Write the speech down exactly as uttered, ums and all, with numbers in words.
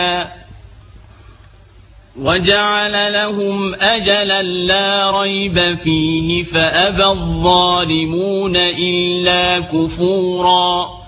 وجعل لهم أجلا لا ريب فيه فأبى الظالمون إلا كفورا.